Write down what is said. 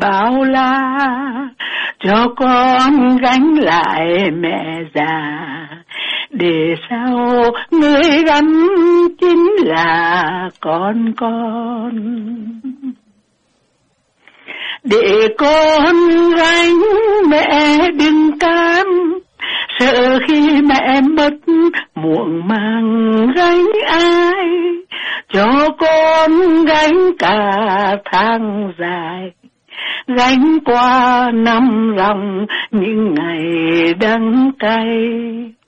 bao la, cho con gánh lại mẹ già. Để sau người gánh chính là con. Để con gánh mẹ đừng cam, sợ khi mẹ mất muộn màng gánh ai. Cho con gánh cả tháng dài, gánh qua năm lòng những ngày đắng cay.